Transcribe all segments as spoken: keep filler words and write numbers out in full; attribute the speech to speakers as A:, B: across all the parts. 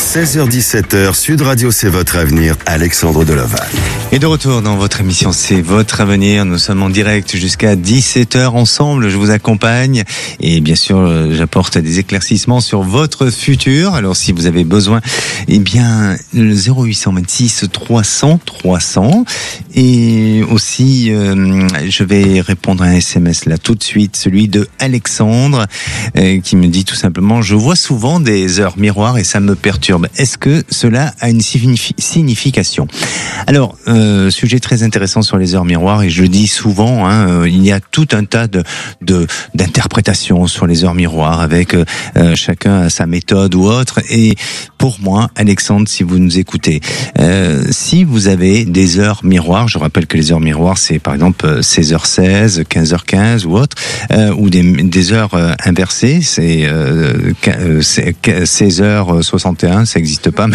A: seize heures dix-sept heures, Sud Radio, c'est votre avenir, Alexandre Delaval.
B: Et de retour dans votre émission, c'est votre avenir. Nous sommes en direct jusqu'à dix-sept heures ensemble. Je vous accompagne et bien sûr, j'apporte des éclaircissements sur votre futur. Alors, si vous avez besoin, eh bien, le zéro huit cent vingt-six trois cents trois cents. Et aussi, euh, je vais répondre à un S M S là tout de suite, celui de Alexandre, euh, qui me dit tout simplement: je vois souvent des heures miroirs et ça me perturbe. Est-ce que cela a une signification? Alors, euh, sujet très intéressant sur les heures miroirs, et je le dis souvent, hein, euh, il y a tout un tas de, de d'interprétations sur les heures miroirs, avec euh, chacun a sa méthode ou autre. Et pour moi, Alexandre, si vous nous écoutez, euh, si vous avez des heures miroirs, je rappelle que les heures miroirs, c'est par exemple seize heures seize, quinze heures quinze ou autre, euh, ou des, des heures euh, inversées, c'est, euh, c'est seize heures soixante et un, ça n'existe pas, mais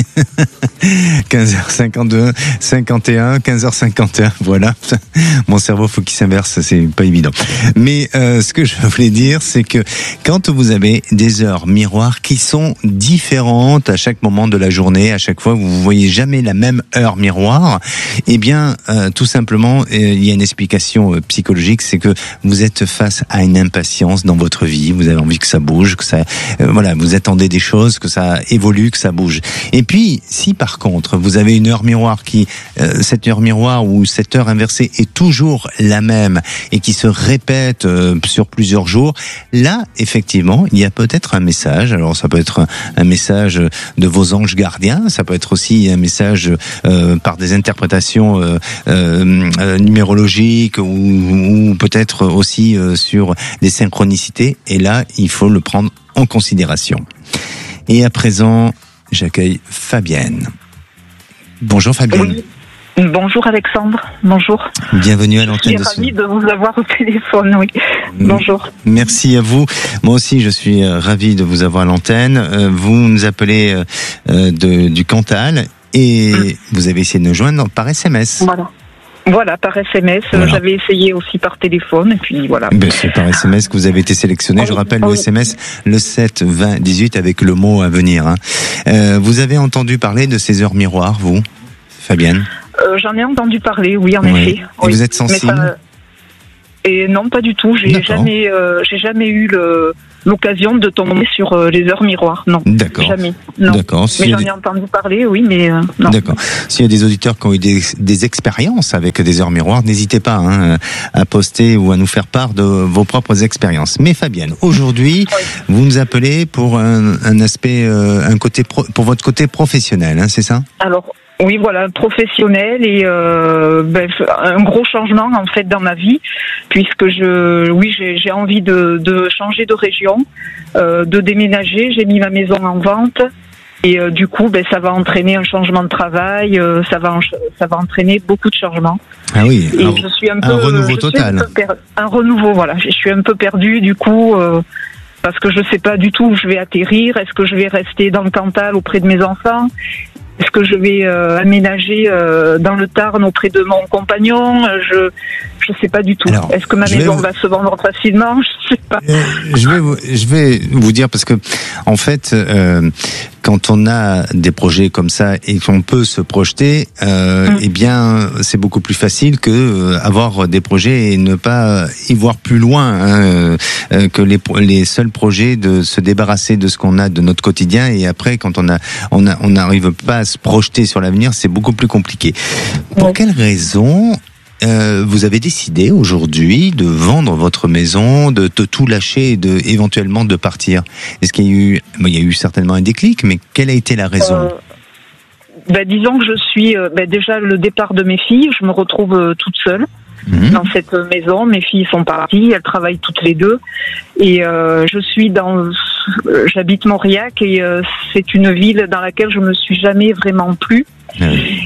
B: quinze heures cinquante-deux, cinquante et un, quinze heures cinquante et un, voilà. Mon cerveau, faut qu'il s'inverse, c'est pas évident. Mais euh, ce que je voulais dire, c'est que quand vous avez des heures miroirs qui sont différentes à chaque moment de la journée, à chaque fois, vous voyez jamais la même heure miroir, eh bien, euh, tout simplement, euh, il y a une explication euh, psychologique, c'est que vous êtes face à une impatience dans votre vie, vous avez envie que ça bouge, que ça, euh, voilà, vous attendez des choses, que ça évolue, que ça bouge. Et puis, si par contre, vous avez une heure miroir qui, euh, cette heure miroir ou cette heure inversée est toujours la même et qui se répète euh, sur plusieurs jours, là, effectivement, il y a peut-être un message. Alors, ça peut être un, un message de vos anges gardiens, ça peut être aussi un message euh, par des interprétations euh, euh, numérologiques, ou, ou peut-être aussi euh, sur des synchronicités. Et là, il faut le prendre en considération. Et à présent, j'accueille Fabienne. Bonjour Fabienne.
C: Oui. Bonjour Alexandre, bonjour.
B: Bienvenue à l'antenne.
C: Je suis ravie de vous avoir au téléphone, oui. Bonjour.
B: Merci à vous. Moi aussi, je suis ravi de vous avoir à l'antenne. Vous nous appelez de, du Cantal et hum. vous avez essayé de nous joindre par S M S.
C: Voilà. Voilà, par S M S. Voilà. J'avais essayé aussi par téléphone, et puis voilà.
B: Ben, c'est par S M S que vous avez été sélectionné. Je rappelle le S M S, le sept vingt dix-huit, avec le mot à venir. Hein. Euh, vous avez entendu parler de ces heures miroirs, vous, Fabienne?
C: euh, J'en ai entendu parler, oui, en
B: oui.
C: effet.
B: Et
C: oui.
B: vous êtes sensible?
C: Ça... Et non, pas du tout. J'ai D'accord. jamais, euh, j'ai jamais eu le, l'occasion de tomber sur euh, les heures miroirs. Non.
B: D'accord.
C: Jamais. Non.
B: D'accord. Si
C: mais j'en
B: des...
C: ai entendu parler, oui, mais euh, non.
B: D'accord. S'il y a des auditeurs qui ont eu des, des expériences avec des heures miroirs, n'hésitez pas hein, à poster ou à nous faire part de vos propres expériences. Mais Fabienne, aujourd'hui, oui. vous nous appelez pour un, un aspect, euh, un côté pro, pour votre côté professionnel, hein, c'est ça?
C: Alors. Oui, voilà, professionnel et euh, ben, un gros changement en fait dans ma vie, puisque je, oui, j'ai, j'ai envie de, de changer de région, euh, de déménager. J'ai mis ma maison en vente et euh, du coup, ben, ça va entraîner un changement de travail, euh, ça va, en, ça va entraîner beaucoup de changements.
B: Ah oui,
C: et
B: un,
C: je suis un, peu,
B: un renouveau
C: je
B: total.
C: Un, peu per, un renouveau, voilà. Je suis un peu perdue du coup. Euh, parce que je sais pas du tout où je vais atterrir. Est-ce que je vais rester dans le Cantal auprès de mes enfants? Est-ce que je vais euh, aménager euh, dans le Tarn auprès de mon compagnon? Je je sais pas du tout. Alors, est-ce que ma maison vous... va se vendre facilement? Je sais pas.
B: Euh, je vais vous, je vais vous dire parce que en fait, euh, quand on a des projets comme ça et qu'on peut se projeter, euh, mmh. eh bien, c'est beaucoup plus facile que euh, avoir des projets et ne pas y voir plus loin hein, euh, que les les seuls projets de se débarrasser de ce qu'on a de notre quotidien, et après quand on a on a on n'arrive pas à se projeter sur l'avenir, c'est beaucoup plus compliqué. Pour ouais. quelle raison euh, vous avez décidé aujourd'hui de vendre votre maison, de, de tout lâcher et de éventuellement de partir? Est-ce qu'il y a eu, bon, il y a eu certainement un déclic, mais quelle a été la raison? euh,
C: ben, Disons que je suis euh, ben, déjà le départ de mes filles, je me retrouve euh, toute seule. Mmh. Dans cette maison, mes filles sont parties, elles travaillent toutes les deux, et euh, je suis dans, euh, j'habite Mauriac et euh, c'est une ville dans laquelle je me suis jamais vraiment plu. Mmh.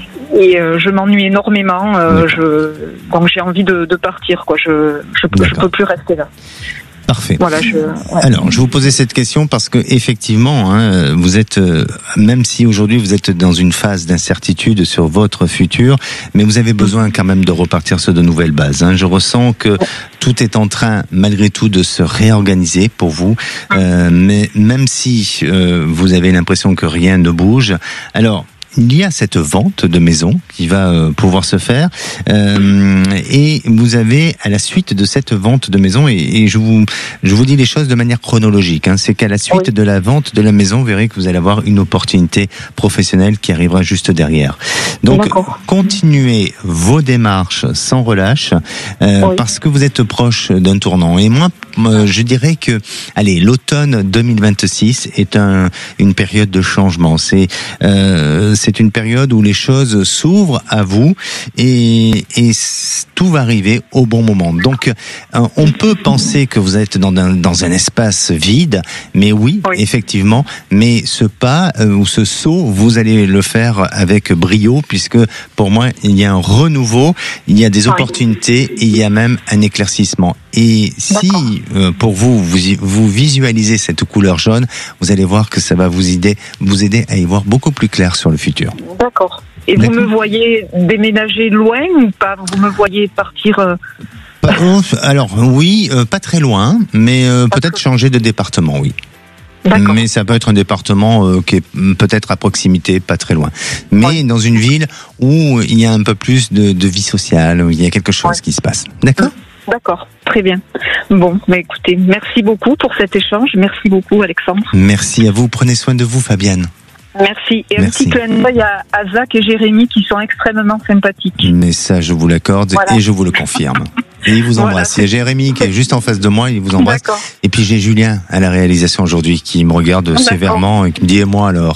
C: Et euh, je m'ennuie énormément. Euh, je, donc j'ai envie de, de partir, quoi. Je, je, je peux plus rester là.
B: Parfait.
C: Voilà, je, ouais.
B: Alors, je vous posais cette question parce que effectivement, hein, vous êtes, même si aujourd'hui vous êtes dans une phase d'incertitude sur votre futur, mais vous avez besoin quand même de repartir sur de nouvelles bases. Hein. Je ressens que tout est en train, malgré tout, de se réorganiser pour vous, euh, mais même si euh, vous avez l'impression que rien ne bouge, alors. Il y a cette vente de maison qui va euh, pouvoir se faire euh, et vous avez à la suite de cette vente de maison et, et je vous je vous dis les choses de manière chronologique. Hein, c'est qu'à la suite oui. de la vente de la maison, vous verrez que vous allez avoir une opportunité professionnelle qui arrivera juste derrière. Donc D'accord. continuez vos démarches sans relâche euh, oui. parce que vous êtes proche d'un tournant. Et moi, euh, je dirais que allez, l'automne deux mille vingt-six est un une période de changement. C'est euh, C'est une période où les choses s'ouvrent à vous et, et tout va arriver au bon moment. Donc, on peut penser que vous êtes dans un, dans un espace vide, mais oui, oui, effectivement, mais ce pas euh, ou ce saut, vous allez le faire avec brio, puisque pour moi, il y a un renouveau, il y a des opportunités et il y a même un éclaircissement. Et si, euh, pour vous, vous, vous visualisez cette couleur jaune, vous allez voir que ça va vous aider, vous aider à y voir beaucoup plus clair sur le futur.
C: D'accord. Et D'accord. vous me voyez déménager loin ou pas ? Vous me voyez partir euh...
B: Alors oui, euh, pas très loin, mais euh, peut-être changer de département, oui. D'accord. Mais ça peut être un département euh, qui est peut-être à proximité, pas très loin. Mais ouais. dans une ville où il y a un peu plus de, de vie sociale, où il y a quelque chose ouais. qui se passe. D'accord ?
C: D'accord, très bien. Bon, bah écoutez, merci beaucoup pour cet échange. Merci beaucoup, Alexandre.
B: Merci à vous. Prenez soin de vous, Fabienne.
C: Merci. Et
B: Merci.
C: un petit clin d'œil à, à Zach et Jérémy qui sont extrêmement sympathiques.
B: Mais ça, je vous l'accorde voilà. et je vous le confirme. Et il vous embrasse. Voilà. Il y a Jérémy qui est juste en face de moi, il vous embrasse. D'accord. Et puis j'ai Julien à la réalisation aujourd'hui qui me regarde D'accord. sévèrement et qui me dit « Et moi alors ?»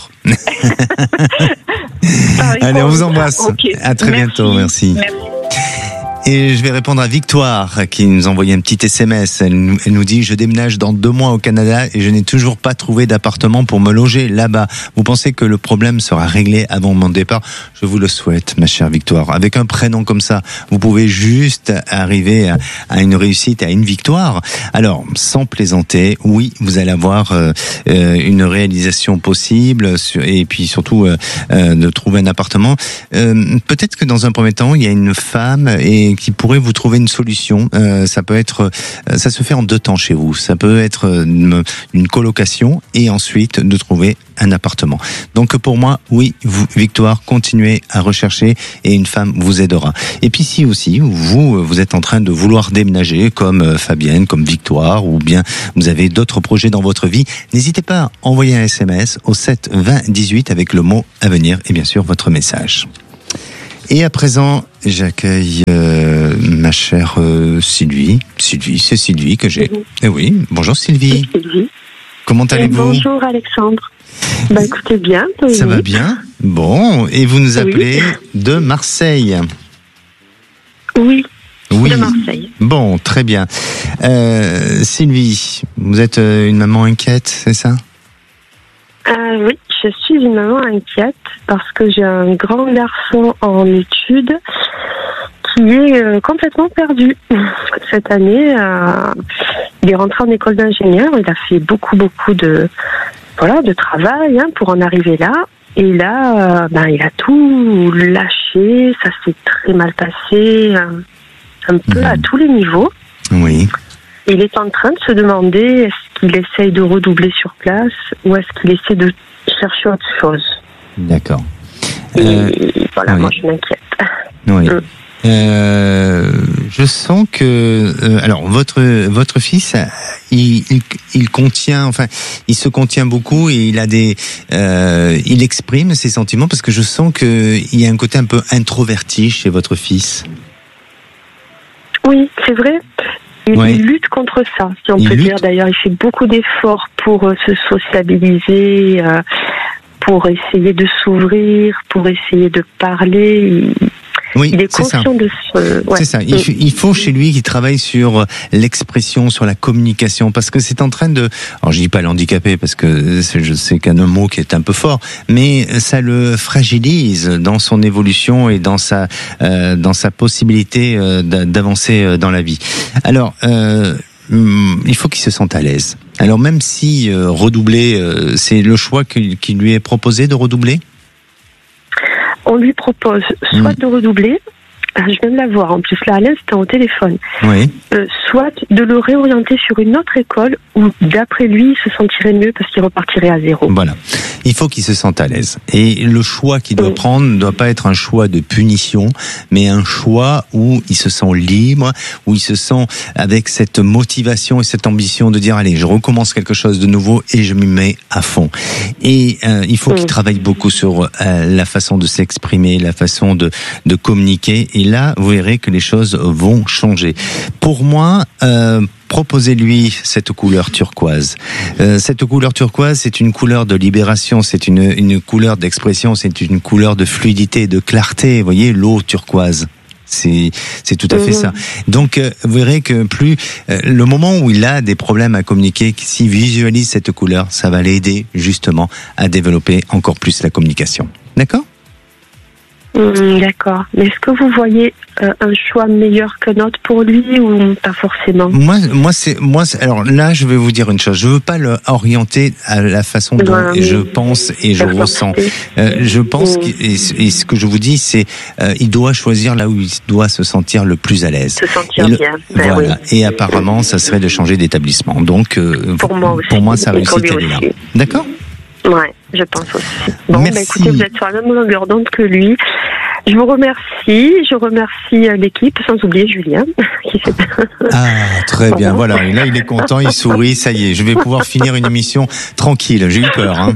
B: Allez, on vous embrasse. Okay. À très Merci. bientôt. Merci. Merci. Et je vais répondre à Victoire qui nous envoyait un petit S M S. Elle nous, elle nous dit « Je déménage dans deux mois au Canada et je n'ai toujours pas trouvé d'appartement pour me loger là-bas. Vous pensez que le problème sera réglé avant mon départ ? Je vous le souhaite, ma chère Victoire. Avec un prénom comme ça, vous pouvez juste arriver à, à une réussite, à une victoire. Alors, sans plaisanter, oui, vous allez avoir euh, une réalisation possible et puis surtout euh, euh, de trouver un appartement. Euh, peut-être que dans un premier temps, il y a une femme et qui pourrait vous trouver une solution. Euh, ça peut être, ça se fait en deux temps chez vous. Ça peut être une, une colocation et ensuite de trouver un appartement. Donc pour moi, oui, vous, Victoire, continuez à rechercher et une femme vous aidera. Et puis si aussi vous, vous êtes en train de vouloir déménager comme Fabienne, comme Victoire, ou bien vous avez d'autres projets dans votre vie, n'hésitez pas à envoyer un S M S au sept vingt dix-huit avec le mot à venir et bien sûr votre message. Et à présent, j'accueille euh, ma chère euh, Sylvie. Sylvie, c'est Sylvie que j'ai. Oui. Eh oui, bonjour Sylvie.
D: Sylvie.
B: Comment allez-vous ?
D: Bonjour Alexandre. Bah écoutez bien.
B: Ça va bien ? Bon, et vous nous appelez oui. de Marseille ?
D: Oui.
B: Oui.
D: De Marseille.
B: Bon, très bien. Euh, Sylvie, vous êtes une maman inquiète, c'est ça ?
D: Euh, oui, je suis une maman inquiète parce que j'ai un grand garçon en études qui est euh, complètement perdu. Cette année, euh, il est rentré en école d'ingénieur, il a fait beaucoup, beaucoup de, voilà, de travail hein, pour en arriver là. Et là, euh, ben, il a tout lâché, ça s'est très mal passé, euh, un peu mmh. à tous les niveaux.
B: Oui.
D: Il est en train de se demander est-ce qu'il essaye de redoubler sur place ou est-ce qu'il essaie de chercher autre chose.
B: D'accord.
D: Et euh, voilà, oui. moi je m'inquiète.
B: Oui. Mmh. Euh, je sens que euh, alors votre votre fils il, il il contient enfin il se contient beaucoup et il a des euh, il exprime ses sentiments parce que je sens que il y a un côté un peu introverti chez votre fils.
D: Oui, c'est vrai. Il,
B: ouais.
D: il lutte contre ça, si on
B: il
D: peut
B: lutte.
D: dire. D'ailleurs, il fait beaucoup d'efforts pour euh, se sociabiliser, euh, pour essayer de s'ouvrir, pour essayer de parler. Il,
B: oui,
D: il est conscient
B: ça.
D: de ce... Ouais.
B: C'est ça. Il, il faut chez lui qu'il travaille sur l'expression, sur la communication, parce que c'est en train de... Alors, je dis pas l'handicaper, parce que je sais qu'un mot qui est un peu fort, mais ça le fragilise dans son évolution et dans sa, euh, dans sa possibilité euh, d'avancer dans la vie. Alors... Euh, hum, il faut qu'il se sente à l'aise. Alors même si euh, redoubler, euh, c'est le choix qui, qui lui est proposé de redoubler.
D: On lui propose soit mmh. de redoubler, je viens de la voir, en plus là, Alain, c'était au téléphone,
B: oui.
D: euh, soit de le réorienter sur une autre école où, d'après lui, il se sentirait mieux parce qu'il repartirait à zéro.
B: Voilà. Il faut qu'il se sente à l'aise. Et le choix qu'il doit mmh. prendre ne doit pas être un choix de punition, mais un choix où il se sent libre, où il se sent avec cette motivation et cette ambition de dire, allez, je recommence quelque chose de nouveau et je m'y mets à fond. Et euh, il faut mmh. qu'il travaille beaucoup sur euh, la façon de s'exprimer, la façon de, de communiquer. Et là, vous verrez que les choses vont changer. Pour moi, euh, proposez-lui cette couleur turquoise. Euh, cette couleur turquoise, c'est une couleur de libération, c'est une, une couleur d'expression, c'est une couleur de fluidité, de clarté. Vous voyez, l'eau turquoise. C'est, c'est tout à fait ça. Donc, euh, vous verrez que plus euh, le moment où il a des problèmes à communiquer, s'il visualise cette couleur, ça va l'aider justement à développer encore plus la communication. D'accord ?
D: Mmh, d'accord. Mais est-ce que vous voyez euh, un choix meilleur qu'un autre pour lui ou pas forcément ?
B: Moi, moi, c'est moi. C'est, alors là, je vais vous dire une chose. Je veux pas l'orienter à la façon dont ouais, je pense et je ressens. Euh, je pense mmh. que, et, et ce que je vous dis, c'est euh, il doit choisir là où il doit se sentir le plus à l'aise.
D: Se sentir
B: le,
D: bien. Ben
B: voilà.
D: Oui.
B: Et apparemment, ça serait de changer d'établissement. Donc, euh,
D: pour moi aussi.
B: Pour moi, ça réussit à là. D'accord ?
D: Ouais, je pense aussi. Bon,
B: Merci.
D: Bah écoutez, vous êtes sur la même longueur d'onde que lui. Je vous remercie, je remercie l'équipe, sans oublier Julien. Qui
B: ah, très bien, voilà. voilà. Et là, il est content, il sourit, ça y est, je vais pouvoir finir une émission tranquille. J'ai eu peur. Hein.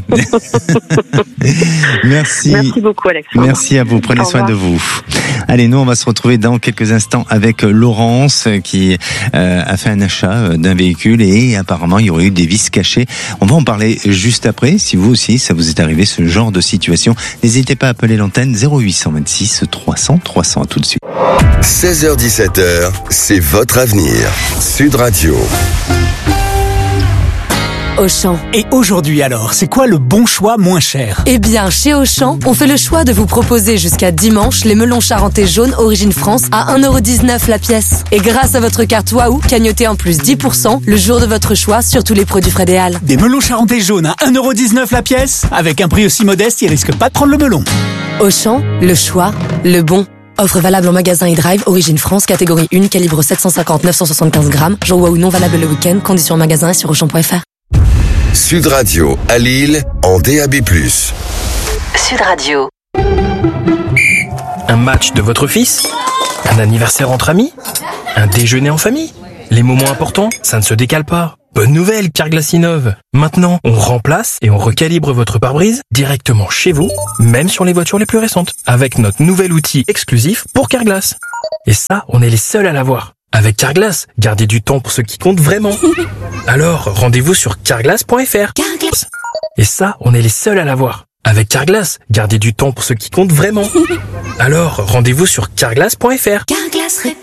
B: Merci.
D: Merci beaucoup, Alexandre.
B: Merci à vous, prenez soin de vous. Allez, nous, on va se retrouver dans quelques instants avec Laurence qui euh, a fait un achat d'un véhicule et apparemment, il y aurait eu des vis cachées. On va en parler juste après. Si vous aussi, ça vous est arrivé, ce genre de situation, n'hésitez pas à appeler l'antenne zéro huit cent vingt-six trois cents trois cents. À tout de suite.
A: seize heures dix-sept heures, c'est votre avenir. Sud Radio.
E: Auchan.
F: Et aujourd'hui alors, c'est quoi le bon choix moins cher ?
E: Eh bien, chez Auchan, on fait le choix de vous proposer jusqu'à dimanche les melons charentais jaunes Origine France à un euro dix-neuf la pièce. Et grâce à votre carte Waouh, cagnotez en plus dix pour cent le jour de votre choix sur tous les produits Frédéal.
F: Des melons charentais jaunes à un euro dix-neuf la pièce ? Avec un prix aussi modeste, ils risquent pas de prendre le melon.
E: Auchan, le choix, le bon. Offre valable en magasin et drive, Origine France, catégorie un, calibre sept cent cinquante neuf cent soixante-quinze grammes. Jour Waouh non valable le week-end. Conditions en magasin et sur auchan point f r.
A: Sud Radio, à Lille, en D A B plus.
G: Sud Radio.
H: Un match de votre fils ? Un anniversaire entre amis ? Un déjeuner en famille ? Les moments importants, ça ne se décale pas. Bonne nouvelle, Carglass innove. Maintenant, on remplace et on recalibre votre pare-brise directement chez vous, même sur les voitures les plus récentes, avec notre nouvel outil exclusif pour Carglass. Et ça, on est les seuls à l'avoir. Avec Carglass, gardez du temps pour ce qui compte vraiment. Alors, rendez-vous sur carglass point f r. Carglass. Et ça, on est les seuls à l'avoir. Avec Carglass, gardez du temps pour ce qui compte vraiment. Alors, rendez-vous sur carglass point f r.
G: Carglass répare.